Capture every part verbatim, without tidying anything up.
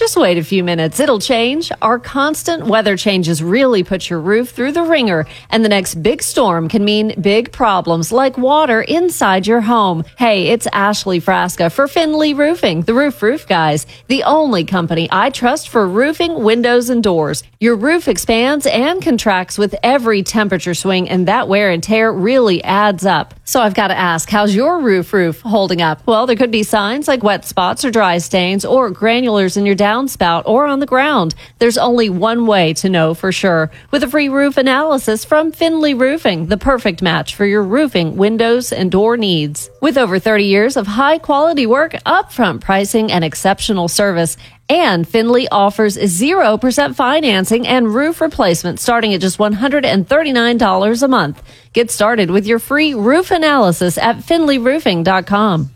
Just wait a few minutes. It'll change. Our constant weather changes really put your roof through the ringer, and the next big storm can mean big problems like water inside your home. Hey, it's Ashley Frasca for Finley Roofing, the Roof Roof Guys, the only company I trust for roofing, windows, and doors. Your roof expands and contracts with every temperature swing, and that wear and tear really adds up. So I've got to ask, how's your roof roof holding up? Well, there could be signs like wet spots or dry stains or granulars in your downspout or on the ground. There's only one way to know for sure. With a free roof analysis from Finley Roofing, the perfect match for your roofing, windows, and door needs. With over thirty years of high quality work, upfront pricing, and exceptional service, and Finley offers zero percent financing and roof replacement starting at just one hundred thirty-nine dollars a month. Get started with your free roof analysis at finley roofing dot com.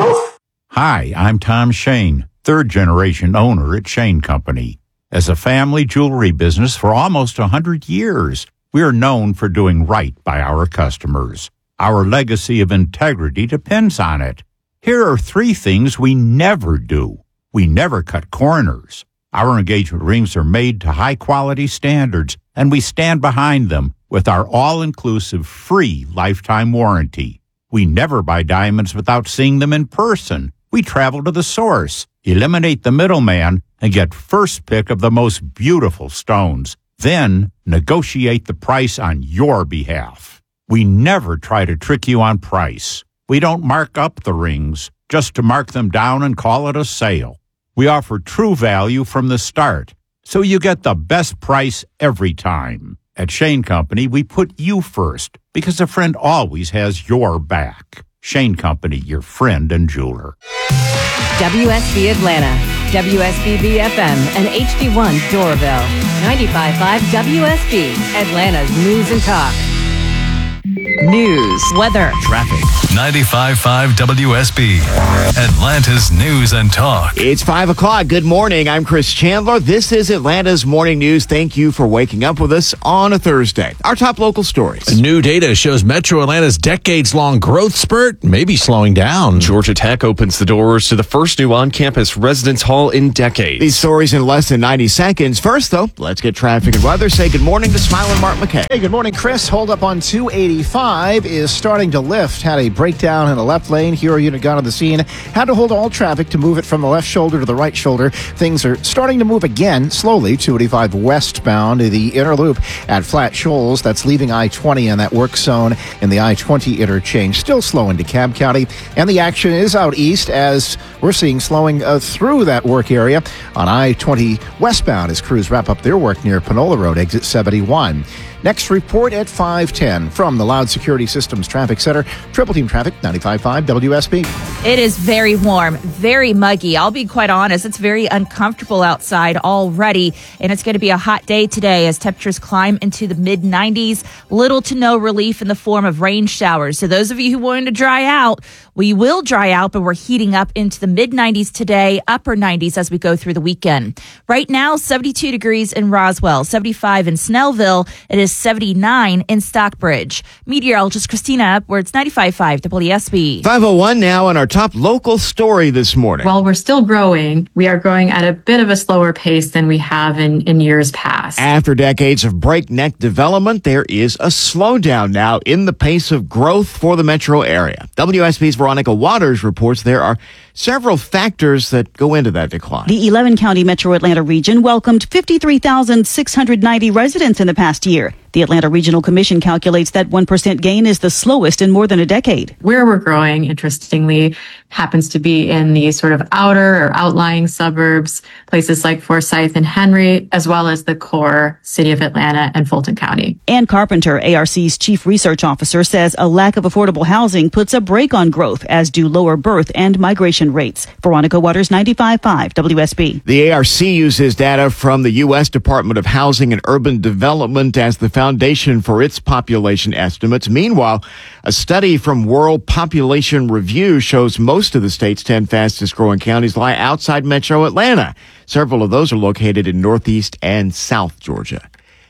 Hi, I'm Tom Shane, third generation owner at Shane Company. As a family jewelry business for almost one hundred years, we are known for doing right by our customers. Our legacy of integrity depends on it. Here are three things we never do. We never cut corners. Our engagement rings are made to high-quality standards, and we stand behind them with our all-inclusive free lifetime warranty. We never buy diamonds without seeing them in person. We travel to the source, eliminate the middleman, and get first pick of the most beautiful stones. Then negotiate the price on your behalf. We never try to trick you on price. We don't mark up the rings just to mark them down and call it a sale. We offer true value from the start, so you get the best price every time. At Shane Company, we put you first because a friend always has your back. Shane Company, your friend and jeweler. W S B Atlanta, W S B B F M, and H D one Doraville. ninety-five point five W S B, Atlanta's News and Talk. News, weather, traffic. ninety-five point five W S B, Atlanta's News and Talk. It's five o'clock. Good morning. I'm Chris Chandler. This is Atlanta's Morning News. Thank you for waking up with us on a Thursday. Our top local stories. New data shows Metro Atlanta's decades-long growth spurt may be slowing down. Georgia Tech opens the doors to the first new on-campus residence hall in decades. These stories in less than ninety seconds. First, though, let's get traffic and weather. Say good morning to Smiling Mark McKay. Hey, good morning, Chris. Hold up on two eighty-five is starting to lift. Had a breakdown in the left lane. Hero unit got on the scene. Had to hold all traffic to move it from the left shoulder to the right shoulder. Things are starting to move again slowly. two eighty-five westbound to the inner loop at Flat Shoals. That's leaving I twenty in that work zone in the I twenty interchange. Still slow into Cobb County. And the action is out east as we're seeing slowing uh, through that work area on I twenty westbound as crews wrap up their work near Panola Road, exit seventy-one. Next report at five ten from the Loud Security Systems Traffic Center. Triple Team Traffic, ninety-five point five W S B. It is very warm, very muggy. I'll be quite honest, it's very uncomfortable outside already, and it's going to be a hot day today as temperatures climb into the mid nineties. Little to no relief in the form of rain showers. So those of you who wanted to dry out, we will dry out, but we're heating up into the mid nineties today, upper nineties as we go through the weekend. Right now, seventy-two degrees in Roswell, seventy-five in Snellville. It is seventy-nine in Stockbridge. Meteorologist Christina Upwards, ninety-five point five W S B. five oh one now on our top local story this morning. While we're still growing, we are growing at a bit of a slower pace than we have in, in years past. After decades of breakneck development, there is a slowdown now in the pace of growth for the metro area. W S B's Veronica Waters reports there are several factors that go into that decline. The eleven county Metro Atlanta region welcomed fifty-three thousand six hundred ninety residents in the past year. The Atlanta Regional Commission calculates that one percent gain is the slowest in more than a decade. Where we're growing, interestingly, happens to be in the sort of outer or outlying suburbs, places like Forsyth and Henry, as well as the core city of Atlanta and Fulton County. Ann Carpenter, A R C's chief research officer, says a lack of affordable housing puts a brake on growth, as do lower birth and migration rates. Veronica Waters, ninety-five point five W S B. The A R C uses data from the U S Department of Housing and Urban Development as the foundation for its population estimates. Meanwhile, a study from World Population Review shows most of the state's ten fastest growing counties lie outside metro Atlanta. Several of those are located in northeast and south Georgia.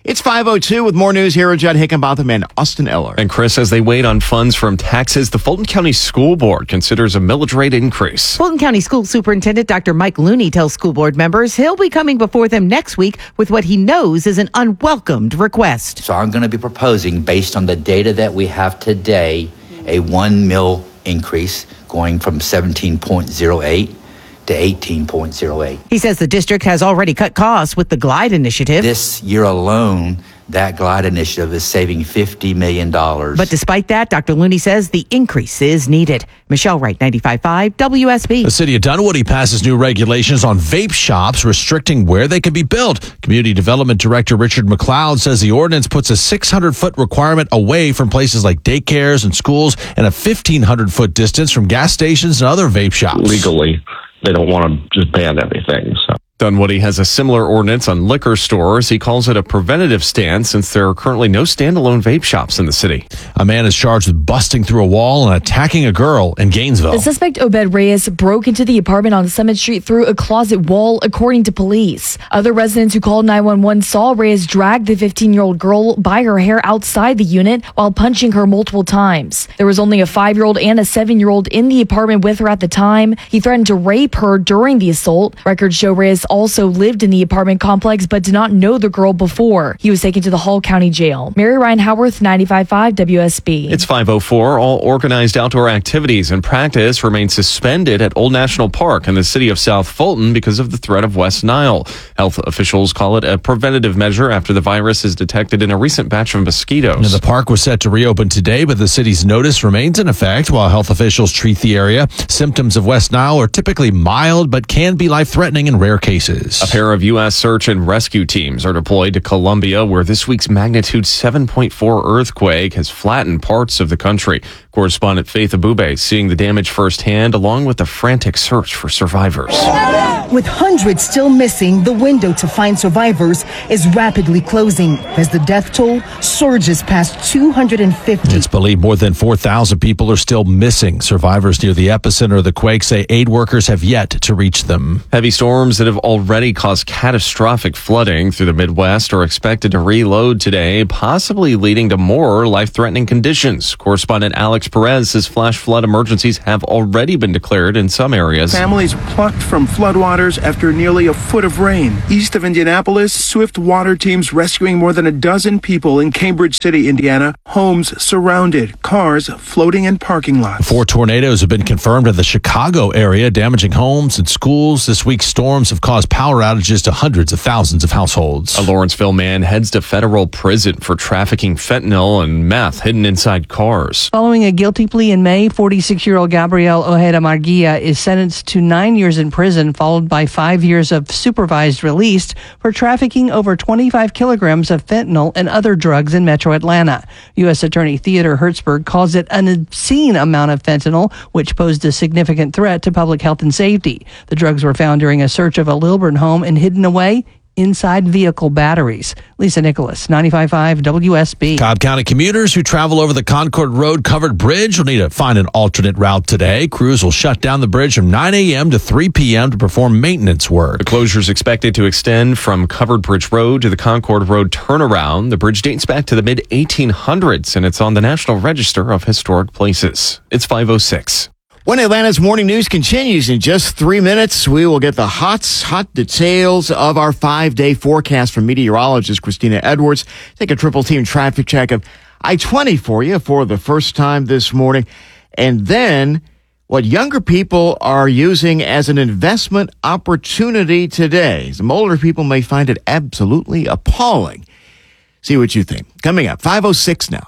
It's five oh two with more news here with Judd Hickenbotham and Austin Eller. And Chris, as they wait on funds from taxes, the Fulton County School Board considers a millage rate increase. Fulton County School Superintendent Doctor Mike Looney tells school board members he'll be coming before them next week with what he knows is an unwelcomed request. So I'm going to be proposing, based on the data that we have today, a one mil increase going from seventeen point oh eight to eighteen point oh eight. He says the district has already cut costs with the GLIDE initiative. This year alone, that GLIDE initiative is saving fifty million dollars. But despite that, Doctor Looney says the increase is needed. Michelle Wright, ninety-five point five W S B. The city of Dunwoody passes new regulations on vape shops restricting where they can be built. Community Development Director Richard McLeod says the ordinance puts a six hundred foot requirement away from places like daycares and schools and a fifteen hundred foot distance from gas stations and other vape shops. Legally, they don't want to just ban everything. So Dunwoody has a similar ordinance on liquor stores. He calls it a preventative stand since there are currently no standalone vape shops in the city. A man is charged with busting through a wall and attacking a girl in Gainesville. The suspect, Obed Reyes, broke into the apartment on Summit Street through a closet wall, according to police. Other residents who called nine one one saw Reyes drag the fifteen-year-old girl by her hair outside the unit while punching her multiple times. There was only a five-year-old and a seven-year-old in the apartment with her at the time. He threatened to rape her during the assault. Records show Reyes also lived in the apartment complex but did not know the girl before. He was taken to the Hall County Jail. Mary Ryan Howarth, ninety-five point five W S B. It's five oh four. All organized outdoor activities and practice remain suspended at Old National Park in the city of South Fulton because of the threat of West Nile. Health officials call it a preventative measure after the virus is detected in a recent batch of mosquitoes. Now, the park was set to reopen today, but the city's notice remains in effect while health officials treat the area. Symptoms of West Nile are typically mild but can be life-threatening in rare cases. A pair of U S search and rescue teams are deployed to Colombia, where this week's magnitude seven point four earthquake has flattened parts of the country. Correspondent Faith Abube seeing the damage firsthand, along with the frantic search for survivors. With hundreds still missing, the window to find survivors is rapidly closing as the death toll surges past two hundred fifty. It's believed more than four thousand people are still missing. Survivors near the epicenter of the quake say aid workers have yet to reach them. Heavy storms that have already caused catastrophic flooding through the Midwest are expected to reload today, possibly leading to more life-threatening conditions. Correspondent Alex Perez says flash flood emergencies have already been declared in some areas. Families plucked from floodwaters after nearly a foot of rain. East of Indianapolis, swift water teams rescuing more than a dozen people in Cambridge City, Indiana. Homes surrounded, cars floating in parking lots. Four tornadoes have been confirmed in the Chicago area, damaging homes and schools. This week's storms have caused power outages to hundreds of thousands of households. A Lawrenceville man heads to federal prison for trafficking fentanyl and meth hidden inside cars. Following a guilty plea in May, forty-six-year-old Gabriel Ojeda Marguilla is sentenced to nine years in prison, followed by five years of supervised release for trafficking over twenty-five kilograms of fentanyl and other drugs in metro Atlanta. U S Attorney Theodore Hertzberg calls it an obscene amount of fentanyl, which posed a significant threat to public health and safety. The drugs were found during a search of a Lilburn home and hidden away inside vehicle batteries. Lisa Nicholas, ninety-five point five W S B. Cobb County commuters who travel over the Concord Road covered bridge will need to find an alternate route today. Crews will shut down the bridge from nine a.m. to three p.m. to perform maintenance work. The closure is expected to extend from Covered Bridge Road to the Concord Road turnaround. The bridge dates back to the mid eighteen hundreds, and it's on the National Register of Historic Places. It's five oh six. When Atlanta's morning news continues in just three minutes, we will get the hot, hot details of our five-day forecast from meteorologist Christina Edwards. Take a triple team traffic check of I twenty for you for the first time this morning. And then what younger people are using as an investment opportunity today. Some older people may find it absolutely appalling. See what you think. Coming up, five oh six now.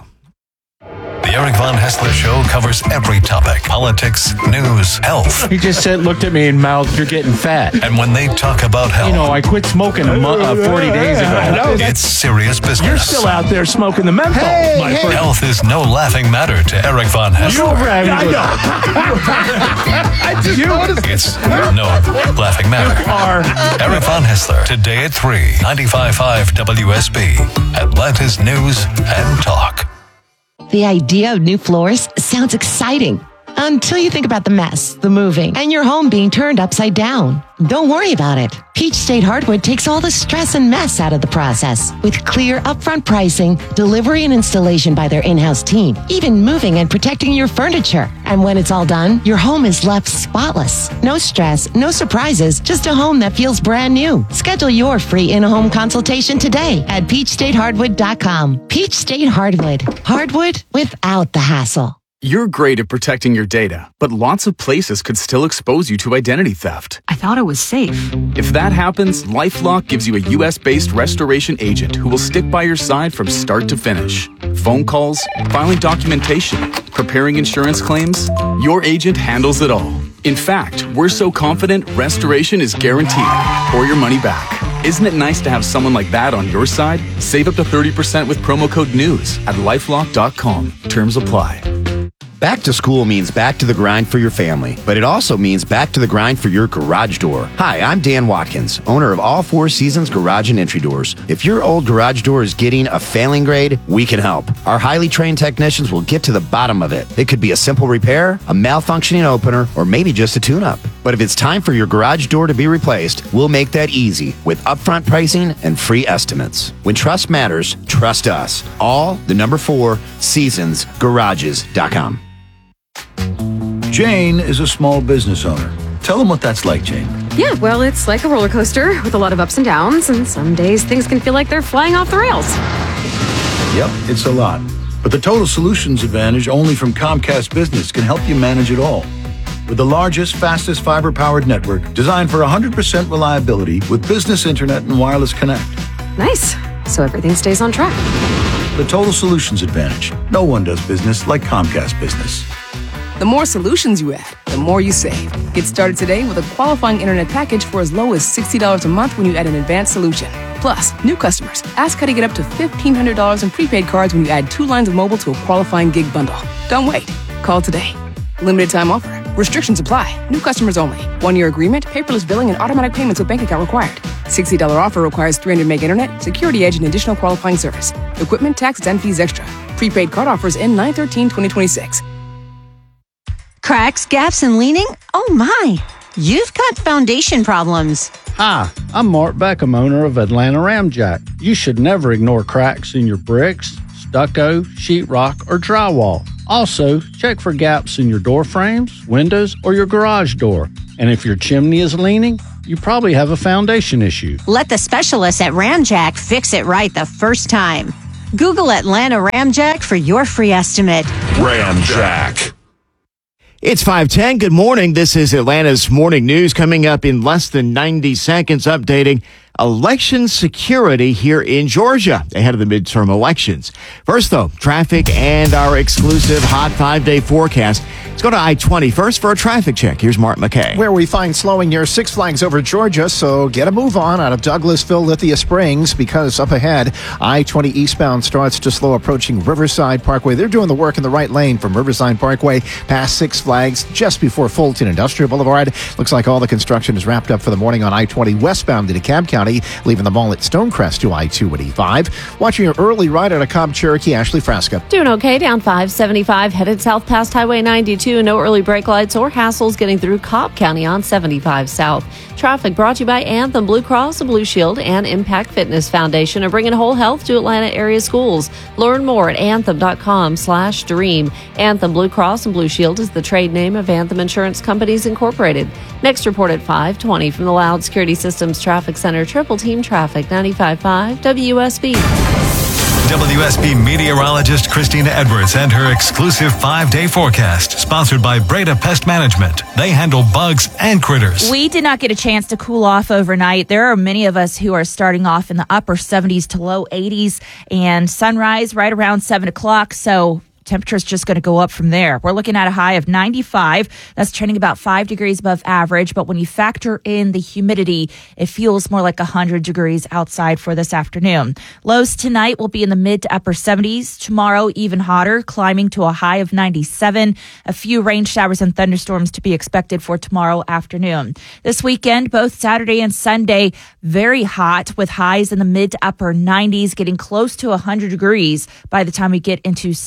The Eric Von Hessler Show covers every topic: politics, news, health. He just said, looked at me and mouthed, "You're getting fat." And when they talk about health, you know, I quit smoking a mo- uh, forty days ago. It's serious business. You're still out there smoking the menthol, hey, my hey. friend. Health is no laughing matter to Eric Von Hessler. You I just you, noticed. It's no laughing matter. You are. Eric Von Hessler, today at three, ninety-five point five W S B, Atlanta's News and Talk. The idea of new floors sounds exciting. Until you think about the mess, the moving, and your home being turned upside down. Don't worry about it. Peach State Hardwood takes all the stress and mess out of the process with clear upfront pricing, delivery and installation by their in-house team, even moving and protecting your furniture. And when it's all done, your home is left spotless. No stress, no surprises, just a home that feels brand new. Schedule your free in-home consultation today at peach state hardwood dot com. Peach State Hardwood. Hardwood without the hassle. You're great at protecting your data, but lots of places could still expose you to identity theft. I thought it was safe. If that happens, LifeLock gives you a U S-based restoration agent who will stick by your side from start to finish. Phone calls, filing documentation, preparing insurance claims, your agent handles it all. In fact, we're so confident restoration is guaranteed or your money back. Isn't it nice to have someone like that on your side? Save up to thirty percent with promo code NEWS at lifelock dot com. Terms apply. Back to school means back to the grind for your family, but it also means back to the grind for your garage door. Hi, I'm Dan Watkins, owner of All Four Seasons Garage and Entry Doors. If your old garage door is getting a failing grade, we can help. Our highly trained technicians will get to the bottom of it. It could be a simple repair, a malfunctioning opener, or maybe just a tune-up. But if it's time for your garage door to be replaced, we'll make that easy with upfront pricing and free estimates. When trust matters, trust us. All the number four seasons garages dot com. Jane is a small business owner. Tell them what that's like, Jane. Yeah, well, it's like a roller coaster with a lot of ups and downs, and some days things can feel like they're flying off the rails. Yep, it's a lot. But the Total Solutions Advantage only from Comcast Business can help you manage it all. With the largest, fastest fiber-powered network designed for one hundred percent reliability with business internet and wireless connect. Nice. So everything stays on track. The Total Solutions Advantage. No one does business like Comcast Business. The more solutions you add, the more you save. Get started today with a qualifying internet package for as low as sixty dollars a month when you add an advanced solution. Plus, new customers, ask how to get up to fifteen hundred dollars in prepaid cards when you add two lines of mobile to a qualifying gig bundle. Don't wait. Call today. Limited time offer. Restrictions apply. New customers only. One-year agreement, paperless billing, and automatic payments with bank account required. sixty dollars offer requires three hundred meg internet, security edge, and additional qualifying service. Equipment, taxes, and fees extra. Prepaid card offers end nine thirteen twenty twenty-six. Cracks, gaps, and leaning? Oh my! You've got foundation problems. Hi, I'm Mark Beckham, owner of Atlanta Ramjack. You should never ignore cracks in your bricks, stucco, sheetrock, or drywall. Also, check for gaps in your door frames, windows, or your garage door. And if your chimney is leaning, you probably have a foundation issue. Let the specialists at Ramjack fix it right the first time. Google Atlanta Ramjack for your free estimate. Ramjack. It's five ten. Good morning. This is Atlanta's Morning News. Coming up in less than ninety seconds, updating election security here in Georgia ahead of the midterm elections. First, though, traffic and our exclusive hot five-day forecast. Let's go to I twenty first for a traffic check. Here's Mark McKay. Where we find slowing near Six Flags over Georgia, so get a move on out of Douglasville, Lithia Springs, because up ahead, I twenty eastbound starts to slow approaching Riverside Parkway. They're doing the work in the right lane from Riverside Parkway past Six Flags just before Fulton Industrial Boulevard. Looks like all the construction is wrapped up for the morning on I twenty westbound into DeKalb County, leaving the mall at Stonecrest to I two eighty-five. Watching your early ride out of Cobb Cherokee, Ashley Frasca. Doing okay, down five seventy-five, headed south past Highway ninety-two. No early brake lights or hassles getting through Cobb County on seventy-five south. Traffic brought to you by Anthem Blue Cross and Blue Shield and Impact Fitness Foundation are bringing whole health to Atlanta area schools. Learn more at anthem.com slash dream. Anthem Blue Cross and Blue Shield is the trade name of Anthem Insurance Companies Incorporated. Next report at five twenty from the Loud Security Systems Traffic Center. Triple Team Traffic, ninety-five point five W S B. W S B meteorologist Christina Edwards and her exclusive five-day forecast, sponsored by Breda Pest Management. They handle bugs and critters. We did not get a chance to cool off overnight. There are many of us who are starting off in the upper seventies to low eighties, and sunrise right around seven o'clock, so temperature's just going to go up from there. We're looking at a high of ninety-five. That's trending about five degrees above average. But when you factor in the humidity, it feels more like one hundred degrees outside for this afternoon. Lows tonight will be in the mid to upper seventies. Tomorrow, even hotter, climbing to a high of ninety-seven. A few rain showers and thunderstorms to be expected for tomorrow afternoon. This weekend, both Saturday and Sunday, very hot with highs in the mid to upper nineties, getting close to one hundred degrees by the time we get into Sunday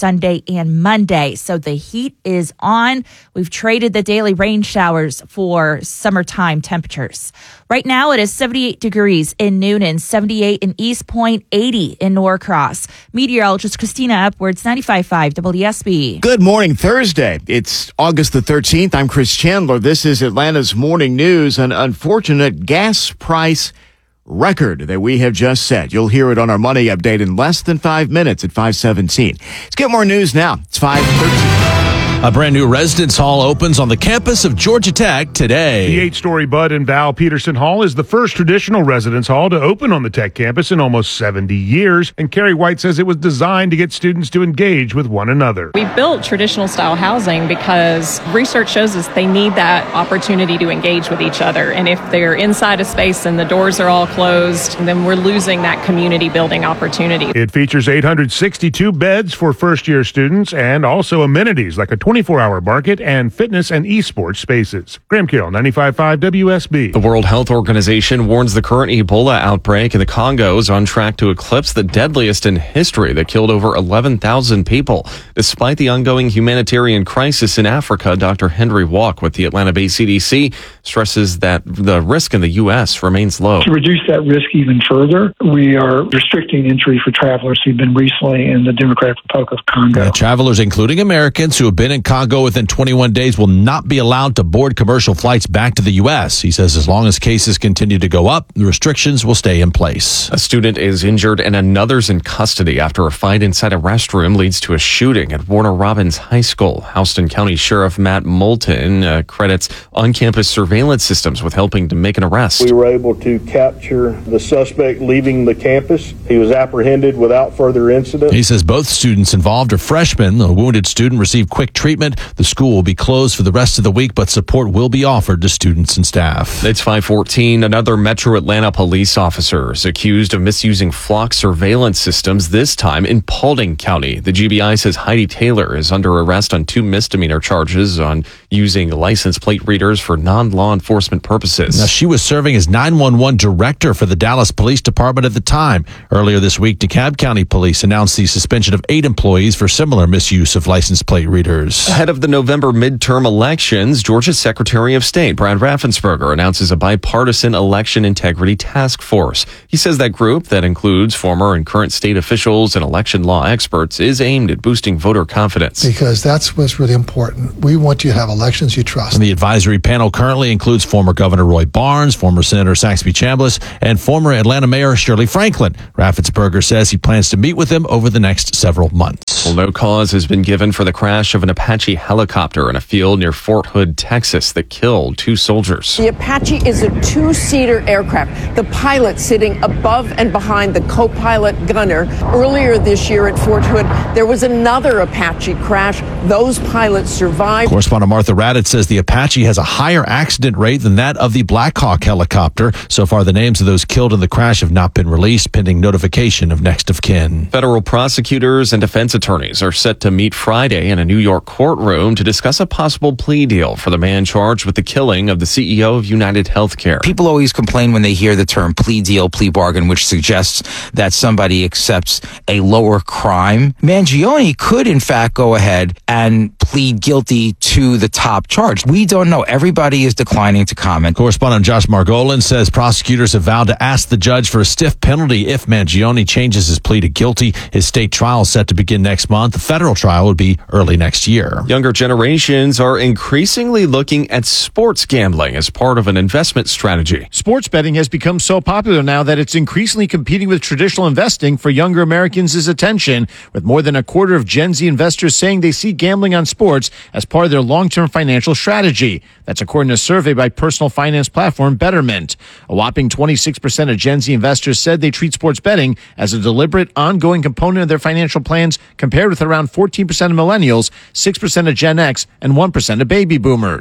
and Monday. So the heat is on. We've traded the daily rain showers for summertime temperatures. Right now it is seventy-eight degrees in Newnan, seventy-eight in East Point, eighty in Norcross. Meteorologist Christina Edwards, ninety-five point five W S B. Good morning, Thursday. It's August the thirteenth. I'm Chris Chandler. This is Atlanta's Morning News. An unfortunate gas price record that we have just set. You'll hear it on our money update in less than five minutes at five seventeen. Let's get more news now. It's five thirteen. A brand new residence hall opens on the campus of Georgia Tech today. The eight-story Bud and Val Peterson Hall is the first traditional residence hall to open on the Tech campus in almost seventy years, and Carrie White says it was designed to get students to engage with one another. We built traditional style housing because research shows us they need that opportunity to engage with each other, and if they're inside a space and the doors are all closed, then we're losing that community building opportunity. It features eight hundred sixty-two beds for first-year students and also amenities like a twenty-four hour market and fitness and esports spaces. Graham Carroll, ninety-five point five W S B. The World Health Organization warns the current Ebola outbreak in the Congo is on track to eclipse the deadliest in history that killed over eleven thousand people. Despite the ongoing humanitarian crisis in Africa, Doctor Henry Walk with the Atlanta-based C D C stresses that the risk in the U S remains low. To reduce that risk even further, we are restricting entry for travelers who've been recently in the Democratic Republic of Congo. Uh, travelers, including Americans who have been in Congo within twenty-one days, will not be allowed to board commercial flights back to the U S. He says as long as cases continue to go up, the restrictions will stay in place. A student is injured and another's in custody after a fight inside a restroom leads to a shooting at Warner Robins High School. Houston County Sheriff Matt Moulton uh, credits on-campus surveillance systems with helping to make an arrest. We were able to capture the suspect leaving the campus. He was apprehended without further incident. He says both students involved are freshmen. The wounded student received quick treatment. The school will be closed for the rest of the week, but support will be offered to students and staff. It's five fourteen. Another Metro Atlanta police officer is accused of misusing flock surveillance systems, this time in Paulding County. The G B I says Heidi Taylor is under arrest on two misdemeanor charges on using license plate readers for non-law enforcement purposes. Now, she was serving as nine one one director for the Dallas Police Department at the time. Earlier this week, DeKalb County Police announced the suspension of eight employees for similar misuse of license plate readers. Ahead of the November midterm elections, Georgia's Secretary of State, Brad Raffensperger, announces a bipartisan election integrity task force. He says that group, that includes former and current state officials and election law experts, is aimed at boosting voter confidence. Because that's what's really important. We want you to have elections you trust. And the advisory panel currently includes former Governor Roy Barnes, former Senator Saxby Chambliss, and former Atlanta Mayor Shirley Franklin. Raffensperger says he plans to meet with them over the next several months. Well, no cause has been given for the crash of an Apache helicopter in a field near Fort Hood, Texas, that killed two soldiers. The Apache is a two-seater aircraft, the pilot sitting above and behind the co-pilot gunner. Earlier this year at Fort Hood, there was another Apache crash. Those pilots survived. Correspondent Martha Raddatz says the Apache has a higher accident rate than that of the Black Hawk helicopter. So far, the names of those killed in the crash have not been released, pending notification of next of kin. Federal prosecutors and defense attorneys are set to meet Friday in a New York courtroom to discuss a possible plea deal for the man charged with the killing of the C E O of United Healthcare. People always complain when they hear the term plea deal, plea bargain, which suggests that somebody accepts a lower crime. Mangione could, in fact, go ahead and plead guilty to the top charge. We don't know. Everybody is declining to comment. Correspondent Josh Margolin says prosecutors have vowed to ask the judge for a stiff penalty if Mangione changes his plea to guilty. His state trial is set to begin next month. The federal trial would be early next year. Younger generations are increasingly looking at sports gambling as part of an investment strategy. Sports betting has become so popular now that it's increasingly competing with traditional investing for younger Americans' attention, with more than a quarter of Gen Z investors saying they see gambling on sports as part of their long-term financial strategy. That's according to a survey by personal finance platform Betterment. A whopping twenty-six percent of Gen Z investors said they treat sports betting as a deliberate, ongoing component of their financial plans, compared with around fourteen percent of millennials, six percent of Gen X, and one percent of baby boomers.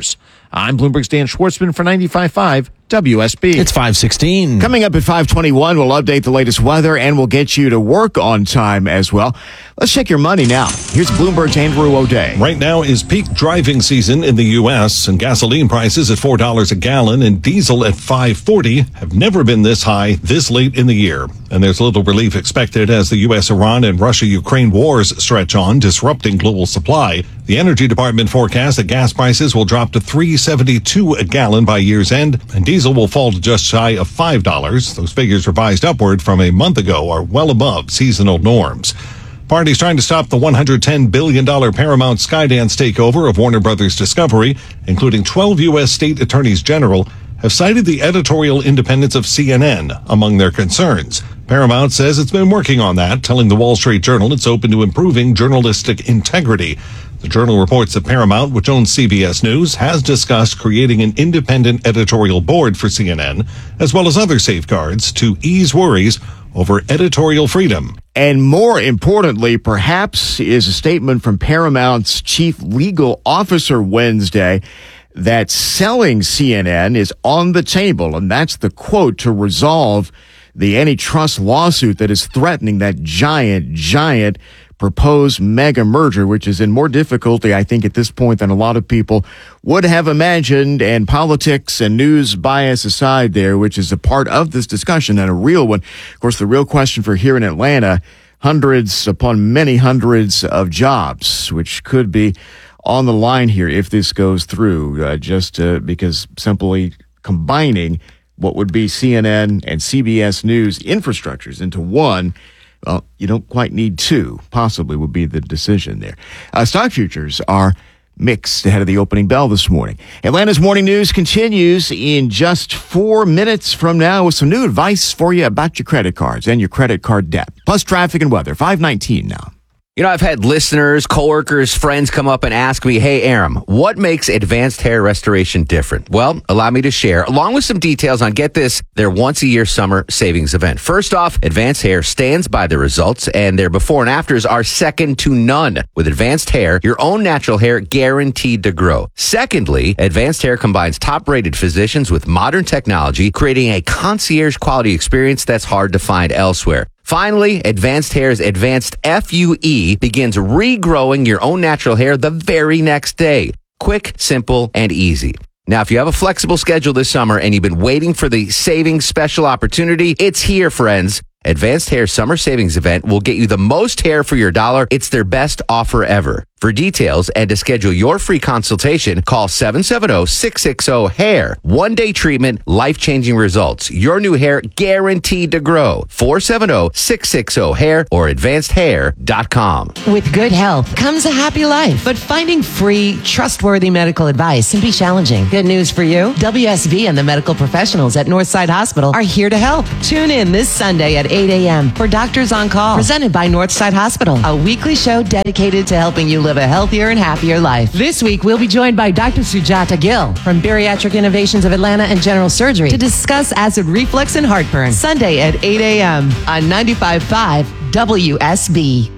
I'm Bloomberg's Dan Schwartzman for ninety-five point five W S B. It's five sixteen. Coming up at five twenty-one, we'll update the latest weather and we'll get you to work on time as well. Let's check your money now. Here's Bloomberg's Andrew O'Day. Right now is peak driving season in the U S, and gasoline prices at four dollars a gallon and diesel at five forty have never been this high this late in the year. And there's little relief expected as the U S Iran and Russia-Ukraine wars stretch on, disrupting global supply. The Energy Department forecasts that gas prices will drop to three seventy-two a gallon by year's end, and diesel will fall to just shy of five dollars. Those figures revised upward from a month ago are well above seasonal norms. Parties trying to stop the one hundred ten billion dollars Paramount Skydance takeover of Warner Brothers Discovery, including twelve U S state attorneys general, have cited the editorial independence of C N N among their concerns. Paramount says it's been working on that, telling the Wall Street Journal it's open to improving journalistic integrity. The Journal reports that Paramount, which owns C B S News, has discussed creating an independent editorial board for C N N, as well as other safeguards to ease worries over editorial freedom. And more importantly, perhaps, is a statement from Paramount's chief legal officer Wednesday that selling C N N is on the table. And that's the quote, to resolve the antitrust lawsuit that is threatening that giant, giant proposed mega merger, which is in more difficulty, I think, at this point than a lot of people would have imagined. And politics and news bias aside there, which is a part of this discussion and a real one. Of course, the real question for here in Atlanta, hundreds upon many hundreds of jobs, which could be on the line here if this goes through, uh, just uh, because simply combining what would be C N N and C B S News infrastructures into one, well, you don't quite need two, possibly would be the decision there. Uh, stock futures are mixed ahead of the opening bell this morning. Atlanta's morning news continues in just four minutes from now with some new advice for you about your credit cards and your credit card debt. Plus traffic and weather, five nineteen now. You know, I've had listeners, coworkers, friends come up and ask me, hey, Aram, what makes Advanced Hair Restoration different? Well, allow me to share, along with some details on, get this, their once-a-year summer savings event. First off, Advanced Hair stands by the results, and their before and afters are second to none. With Advanced Hair, your own natural hair guaranteed to grow. Secondly, Advanced Hair combines top-rated physicians with modern technology, creating a concierge-quality experience that's hard to find elsewhere. Finally, Advanced Hair's Advanced F U E begins regrowing your own natural hair the very next day. Quick, simple, and easy. Now, if you have a flexible schedule this summer and you've been waiting for the savings special opportunity, it's here, friends. Advanced Hair Summer Savings Event will get you the most hair for your dollar. It's their best offer ever. For details and to schedule your free consultation, call seven seven zero, six six zero, hair. One-day treatment, life-changing results. Your new hair guaranteed to grow. four seven zero, six six zero, hair or advanced hair dot com. With good health comes a happy life, but finding free, trustworthy medical advice can be challenging. Good news for you. W S B and the medical professionals at Northside Hospital are here to help. Tune in this Sunday at eight a.m. for Doctors on Call, presented by Northside Hospital, a weekly show dedicated to helping you live a healthier and happier life. This week, we'll be joined by Doctor Sujata Gill from Bariatric Innovations of Atlanta and General Surgery to discuss acid reflux and heartburn. Sunday at eight a.m. on ninety-five point five W S B.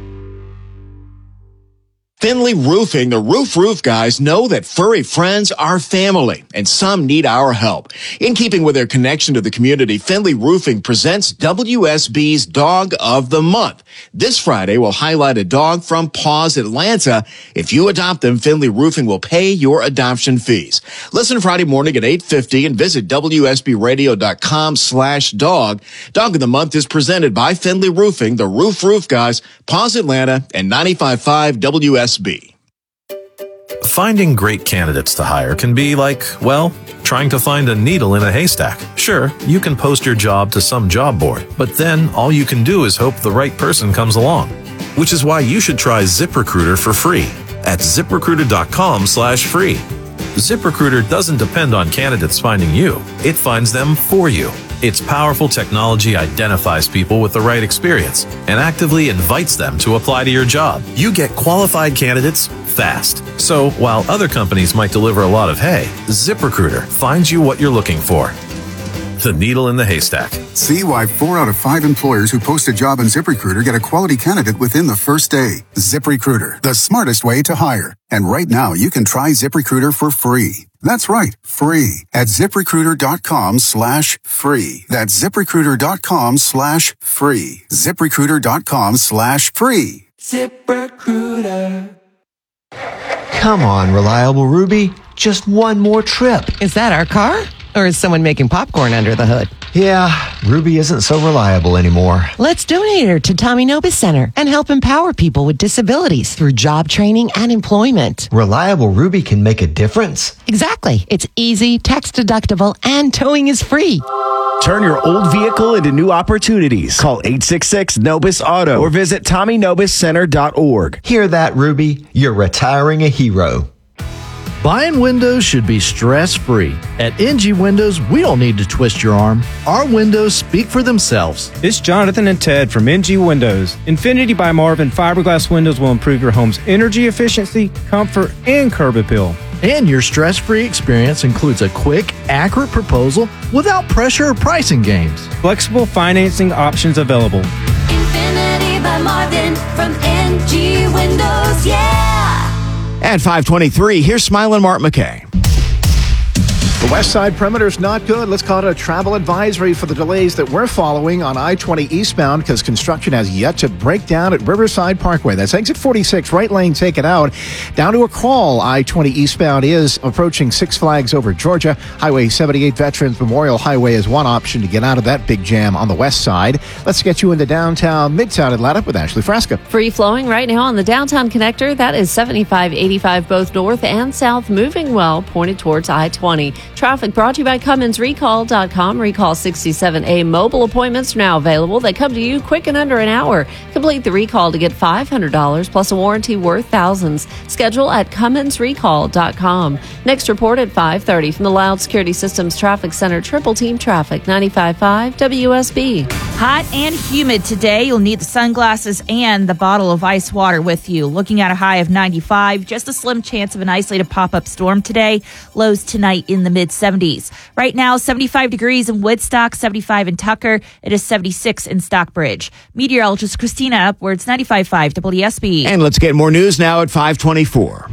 Finley Roofing, the Roof Roof guys, know that furry friends are family, and some need our help. In keeping with their connection to the community, Finley Roofing presents W S B's Dog of the Month. This Friday, we'll highlight a dog from Paws Atlanta. If you adopt them, Finley Roofing will pay your adoption fees. Listen Friday morning at eight fifty and visit W S B radio dot com slash dog. Dog of the Month is presented by Finley Roofing, the Roof Roof guys, Paws Atlanta, and ninety-five point five W S B. Finding great candidates to hire can be like, well, trying to find a needle in a haystack. Sure, you can post your job to some job board, but then all you can do is hope the right person comes along. Which is why you should try ZipRecruiter for free at ZipRecruiter.com slash free. ZipRecruiter doesn't depend on candidates finding you. It finds them for you. Its powerful technology identifies people with the right experience and actively invites them to apply to your job. You get qualified candidates fast. So while other companies might deliver a lot of hay, ZipRecruiter finds you what you're looking for. The needle in the haystack. See why four out of five employers who post a job on ZipRecruiter get a quality candidate within the first day. ZipRecruiter, the smartest way to hire. And right now, you can try ZipRecruiter for free. That's right, free at ZipRecruiter.com slash free. That's ZipRecruiter.com slash free. ZipRecruiter.com slash free. ZipRecruiter. Come on, Reliable Ruby. Just one more trip. Is that our car? Or is someone making popcorn under the hood? Yeah, Ruby isn't so reliable anymore. Let's donate her to Tommy Nobis Center and help empower people with disabilities through job training and employment. Reliable Ruby can make a difference. Exactly. It's easy, tax deductible, and towing is free. Turn your old vehicle into new opportunities. Call eight six six Nobis Auto or visit Tommy Nobis Center dot org. Hear that, Ruby? You're retiring a hero. Buying windows should be stress-free. At N G Windows, we don't need to twist your arm. Our windows speak for themselves. It's Jonathan and Ted from N G Windows. Infinity by Marvin fiberglass windows will improve your home's energy efficiency, comfort, and curb appeal. And your stress-free experience includes a quick, accurate proposal without pressure or pricing games. Flexible financing options available. Infinity by Marvin from N G Windows, yeah! At five twenty-three, here's Smiling Mark McKay. The west side perimeter's not good. Let's call it a travel advisory for the delays that we're following on I twenty eastbound because construction has yet to break down at Riverside Parkway. That's exit forty-six, right lane taken out. Down to a crawl. I twenty eastbound is approaching Six Flags over Georgia. Highway seventy-eight Veterans Memorial Highway is one option to get out of that big jam on the west side. Let's get you into downtown, midtown Atlanta with Ashley Frasca. Free flowing right now on the downtown connector. That is seventy-five eighty-five both north and south, moving well, pointed towards I twenty. Traffic brought to you by Cummins Recall dot com. Recall sixty-seven A mobile appointments are now available. They come to you quick in under an hour. Complete the recall to get five hundred dollars plus a warranty worth thousands. Schedule at Cummins Recall dot com. Next report at five thirty from the Loud Security Systems Traffic Center. Triple Team Traffic, ninety-five point five W S B. Hot and humid today. You'll need the sunglasses and the bottle of ice water with you. Looking at a high of ninety-five. Just a slim chance of an isolated pop-up storm today. Lows tonight in the mid seventies. Right now, seventy-five degrees in Woodstock, seventy-five in Tucker. It is seventy-six in Stockbridge. Meteorologist Christina Upwards, ninety-five point five W S B. And let's get more news now at five twenty-four.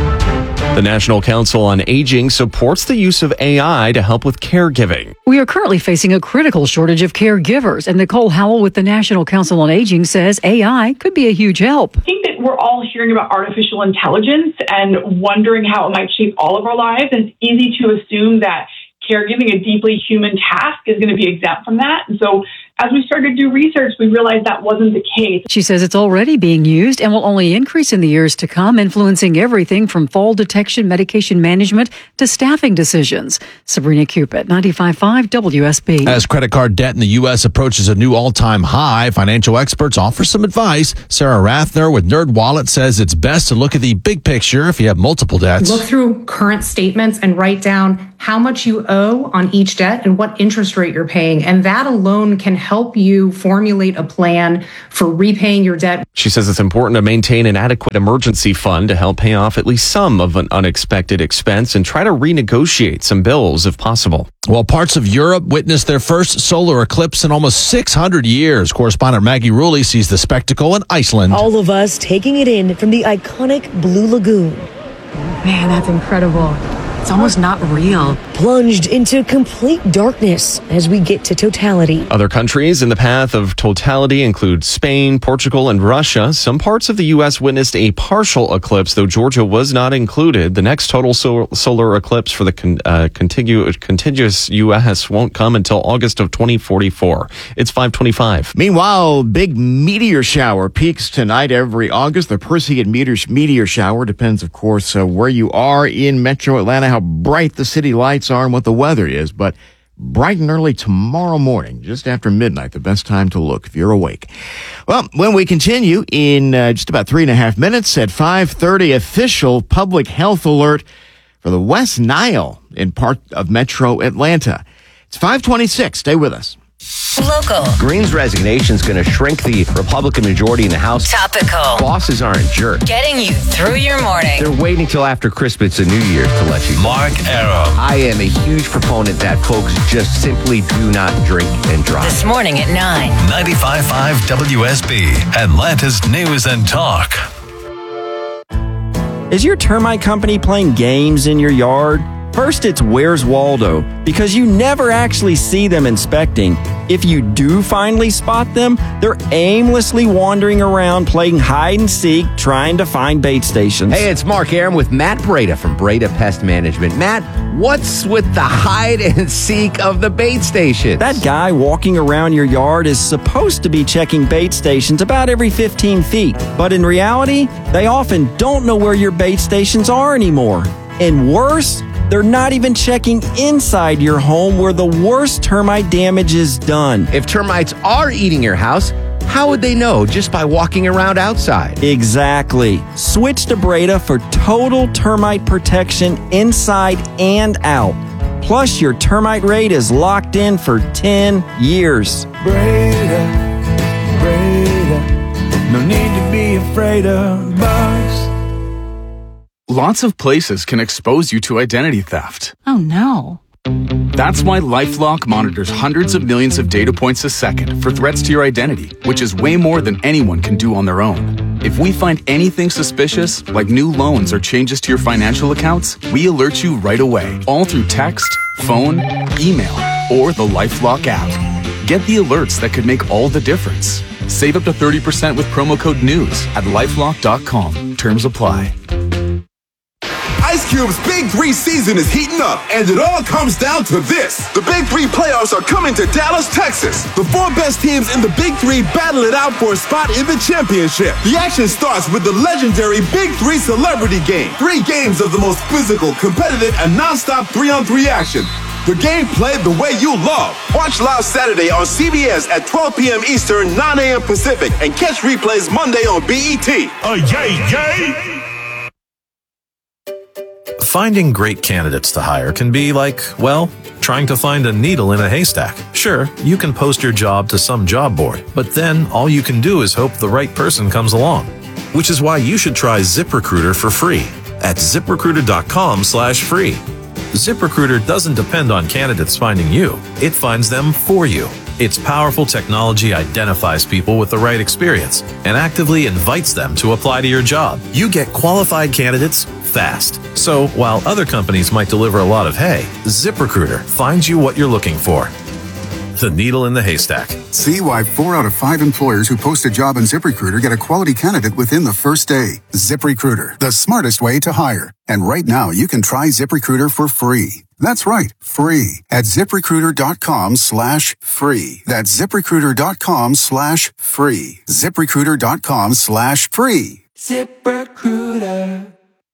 The National Council on Aging supports the use of A I to help with caregiving. We are currently facing a critical shortage of caregivers, and Nicole Howell with the National Council on Aging says A I could be a huge help. I think that we're all hearing about artificial intelligence and wondering how it might shape all of our lives. And it's easy to assume that caregiving, a deeply human task, is going to be exempt from that. And so as we started to do research, we realized that wasn't the case. She says it's already being used and will only increase in the years to come, influencing everything from fall detection, medication management, to staffing decisions. Sabrina Cupid, ninety-five point five W S B. As credit card debt in the U S approaches a new all-time high, financial experts offer some advice. Sarah Rathner with NerdWallet says it's best to look at the big picture if you have multiple debts. Look through current statements and write down how much you owe on each debt and what interest rate you're paying. And that alone can help you formulate a plan for repaying your debt. She says it's important to maintain an adequate emergency fund to help pay off at least some of an unexpected expense and try to renegotiate some bills if possible. Well, parts of Europe witnessed their first solar eclipse in almost six hundred years. Correspondent Maggie Rulli sees the spectacle in Iceland. All of us taking it in from the iconic Blue Lagoon. Man, that's incredible. It's almost not real. Plunged into complete darkness as we get to totality. Other countries in the path of totality include Spain, Portugal, and Russia. Some parts of the U S witnessed a partial eclipse, though Georgia was not included. The next total sol- solar eclipse for the con- uh, contigu- contiguous U S won't come until August of twenty forty-four. It's five twenty-five. Meanwhile, big meteor shower peaks tonight every August. The Perseid meteor, meteor shower depends, of course, uh, where you are in metro Atlanta, how bright the city lights are and what the weather is, but bright and early tomorrow morning, just after midnight, the best time to look if you're awake. Well, when we continue in uh, just about three and a half minutes at five thirty, official public health alert for the West Nile in part of metro Atlanta. It's five twenty-six. Stay with us. Local. Green's resignation is going to shrink the Republican majority in the House. Topical. Bosses aren't jerks. Getting you through your morning. They're waiting till after Christmas and New Year's to let you. Mark Arrow. I am a huge proponent that folks just simply do not drink and drive. This morning at nine. ninety-five point five W S B, Atlanta's News and Talk. Is your termite company playing games in your yard? First, it's Where's Waldo, because you never actually see them inspecting. If you do finally spot them, they're aimlessly wandering around playing hide and seek, trying to find bait stations. Hey, it's Mark Aram with Matt Breda from Breda Pest Management. Matt, what's with the hide and seek of the bait stations? That guy walking around your yard is supposed to be checking bait stations about every fifteen feet. But in reality, they often don't know where your bait stations are anymore. And worse, they're not even checking inside your home where the worst termite damage is done. If termites are eating your house, how would they know? Just by walking around outside. Exactly. Switch to Breda for total termite protection inside and out. Plus, your termite rate is locked in for ten years. Breda, Breda, no need to be afraid of bugs. Lots of places can expose you to identity theft. Oh no. That's why LifeLock monitors hundreds of millions of data points a second for threats to your identity, which is way more than anyone can do on their own. If we find anything suspicious, like new loans or changes to your financial accounts, we alert you right away, all through text, phone, email, or the LifeLock app. Get the alerts that could make all the difference. Save up to thirty percent with promo code NEWS at lifelock dot com. Terms apply. Ice Cube's Big Three season is heating up, and it all comes down to this. The Big Three playoffs are coming to Dallas, Texas. The four best teams in the Big Three battle it out for a spot in the championship. The action starts with the legendary Big Three Celebrity Game. Three games of the most physical, competitive, and non-stop three-on-three action. The game played the way you love. Watch live Saturday on C B S at twelve p.m. Eastern, nine a.m. Pacific, and catch replays Monday on B E T. Oh, yay, yay! Finding great candidates to hire can be like, well, trying to find a needle in a haystack. Sure, you can post your job to some job board, but then all you can do is hope the right person comes along. Which is why you should try ZipRecruiter for free at ZipRecruiter.com slash free. ZipRecruiter doesn't depend on candidates finding you. It finds them for you. Its powerful technology identifies people with the right experience and actively invites them to apply to your job. You get qualified candidates fast. So while other companies might deliver a lot of hay, ZipRecruiter finds you what you're looking for. The needle in the haystack. See why four out of five employers who post a job on ZipRecruiter get a quality candidate within the first day. ZipRecruiter, the smartest way to hire. And right now, you can try ZipRecruiter for free. That's right, free at ZipRecruiter.com slash free. That's ZipRecruiter.com slash free. ZipRecruiter.com slash free. ZipRecruiter.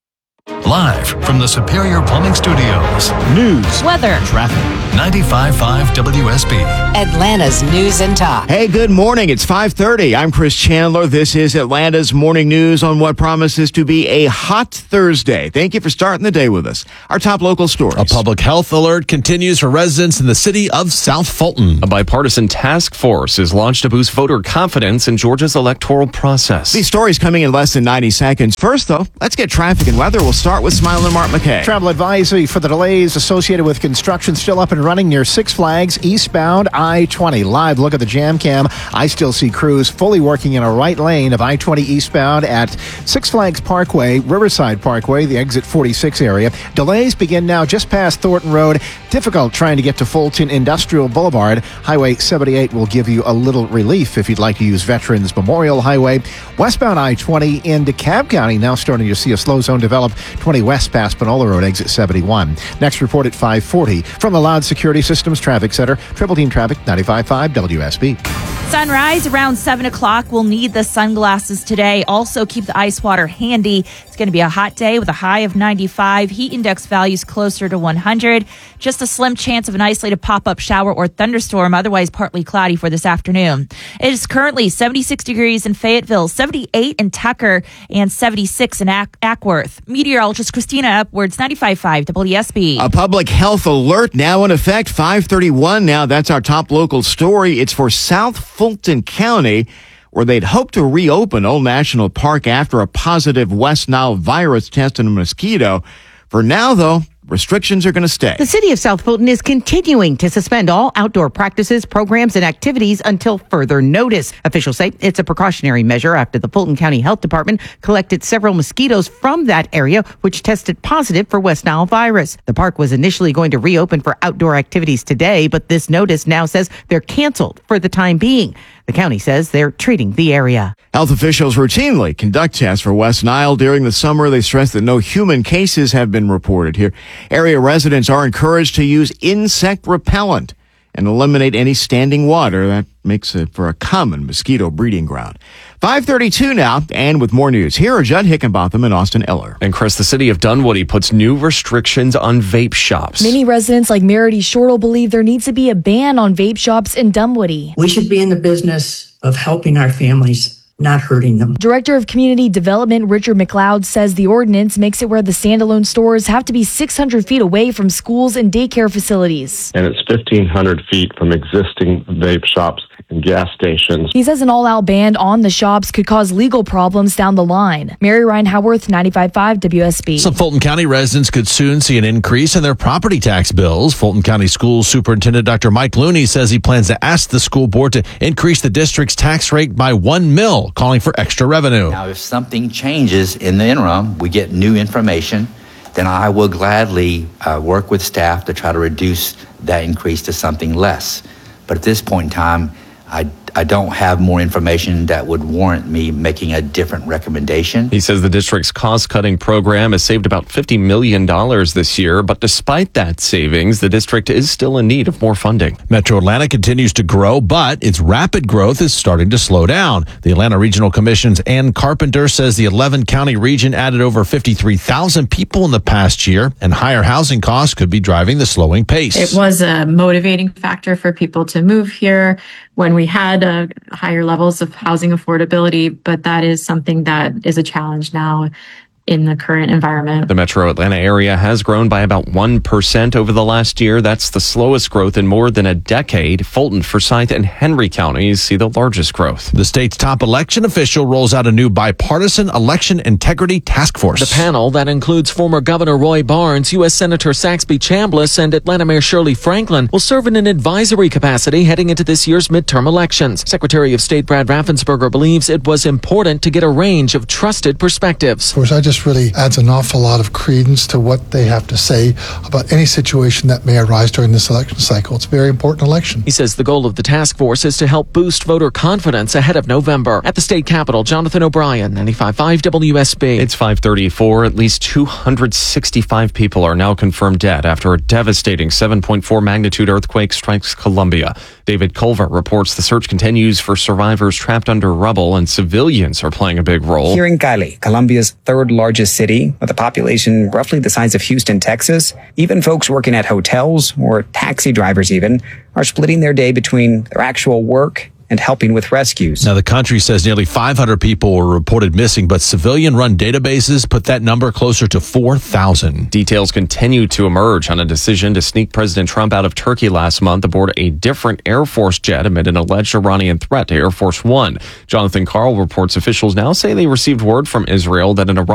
Live from the Superior Plumbing Studios. News, weather, traffic. ninety-five point five W S B. Atlanta's News and Talk. Hey, good morning. It's five thirty. I'm Chris Chandler. This is Atlanta's Morning News on what promises to be a hot Thursday. Thank you for starting the day with us. Our top local stories. A public health alert continues for residents in the city of South Fulton. A bipartisan task force is launched to boost voter confidence in Georgia's electoral process. These stories coming in less than ninety seconds. First, though, let's get traffic and weather. We'll start with Smiling Mark McKay. Travel advisory for the delays associated with construction still up and running near Six Flags eastbound I twenty. Live look at the jam cam. I still see crews fully working in a right lane of I twenty eastbound at Six Flags Parkway, Riverside Parkway, the exit forty-six area. Delays begin now just past Thornton Road. Difficult trying to get to Fulton Industrial Boulevard. Highway seventy-eight will give you a little relief if you'd like to use Veterans Memorial Highway. Westbound I twenty in DeKalb County now starting to see a slow zone develop. twenty west past Panola Road, exit seventy-one. Next report at five forty from the Loud Security Systems Traffic Center. Triple Team Traffic, ninety-five point five W S B. Sunrise around seven o'clock. We'll need the sunglasses today. Also, keep the ice water handy. It's going to be a hot day with a high of ninety-five. Heat index values closer to one hundred. Just a slim chance of an isolated pop-up shower or thunderstorm. Otherwise, partly cloudy for this afternoon. It is currently seventy-six degrees in Fayetteville, seventy-eight in Tucker, and seventy-six in Ack- Ackworth. Meteorologist Christina Upwards, ninety-five point five W S B. A public health alert now in effect, five thirty-one now. That's our top local story. It's for South Fulton County, where they'd hoped to reopen Old National Park after a positive West Nile virus test in a mosquito. For now, though, restrictions are going to stay. The city of South Fulton is continuing to suspend all outdoor practices, programs, and activities until further notice. Officials say it's a precautionary measure after the Fulton County Health Department collected several mosquitoes from that area, which tested positive for West Nile virus. The park was initially going to reopen for outdoor activities today, but this notice now says they're canceled for the time being. The county says they're treating the area. Health officials routinely conduct tests for West Nile during the summer. They stress that no human cases have been reported here. Area residents are encouraged to use insect repellent and eliminate any standing water. That makes it for a common mosquito breeding ground. five thirty-two now, and with more news, here are Judd Hickenbotham and Austin Eller. And Chris, the city of Dunwoody puts new restrictions on vape shops. Many residents like Merity Shortle believe there needs to be a ban on vape shops in Dunwoody. We should be in the business of helping our families, not hurting them. Director of Community Development Richard McLeod says the ordinance makes it where the standalone stores have to be six hundred feet away from schools and daycare facilities. And it's fifteen hundred feet from existing vape shops and gas stations. He says an all-out ban on the shops could cause legal problems down the line. Mary Ryan Howarth, ninety-five point five W S B. Some Fulton County residents could soon see an increase in their property tax bills. Fulton County School Superintendent Doctor Mike Looney says he plans to ask the school board to increase the district's tax rate by one mil, calling for extra revenue. Now, if something changes in the interim, we get new information, then I will gladly uh, work with staff to try to reduce that increase to something less. But at this point in time, I, I don't have more information that would warrant me making a different recommendation. He says the district's cost-cutting program has saved about fifty million dollars this year, but despite that savings, the district is still in need of more funding. Metro Atlanta continues to grow, but its rapid growth is starting to slow down. The Atlanta Regional Commission's Ann Carpenter says the eleven-county region added over fifty-three thousand people in the past year, and higher housing costs could be driving the slowing pace. It was a motivating factor for people to move here when we had uh, higher levels of housing affordability, but that is something that is a challenge now in the current environment. The metro Atlanta area has grown by about one percent over the last year. That's the slowest growth in more than a decade. Fulton, Forsyth, and Henry counties see the largest growth. The state's top election official rolls out a new bipartisan election integrity task force. The panel that includes former Governor Roy Barnes, U S Senator Saxby Chambliss, and Atlanta Mayor Shirley Franklin will serve in an advisory capacity heading into this year's midterm elections. Secretary of State Brad Raffensperger believes it was important to get a range of trusted perspectives. Of course, I just really adds an awful lot of credence to what they have to say about any situation that may arise during this election cycle. It's a very important election. He says the goal of the task force is to help boost voter confidence ahead of November. At the state capitol, Jonathan O'Brien, ninety-five point five W S B. It's five thirty-four. At least two hundred sixty-five people are now confirmed dead after a devastating seven point four magnitude earthquake strikes Colombia. David Culver reports the search continues for survivors trapped under rubble, and civilians are playing a big role. Here in Cali, Colombia's third largest city, with a population roughly the size of Houston, Texas, even folks working at hotels or taxi drivers even are splitting their day between their actual work and helping with rescues. Now, the country says nearly five hundred people were reported missing, but civilian-run databases put that number closer to four thousand. Details continue to emerge on a decision to sneak President Trump out of Turkey last month aboard a different Air Force jet amid an alleged Iranian threat to Air Force One. Jonathan Karl reports officials now say they received word from Israel that an Iranian